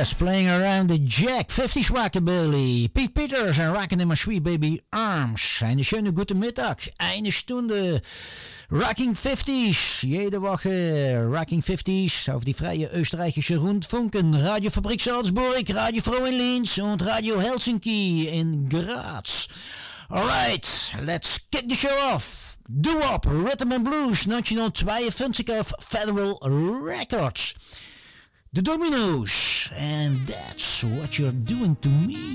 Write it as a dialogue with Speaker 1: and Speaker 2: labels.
Speaker 1: Yes, playing around the jack, 50s Rockabilly. Pete Peters and Rockin' in My Sweet Baby Arms. Eine schöne gute Mittag, eine Stunde. Rocking 50s, jede Woche Rocking 50s auf die freie österreichische Rundfunken. Radio Fabrik Salzburg, Radio Froh in Linz und Radio Helsinki in Graz. Alright, let's kick the show off. Doo-Wop, Rhythm and Blues, 1952 auf Federal Records. The Dominoes, and that's what you're doing to me.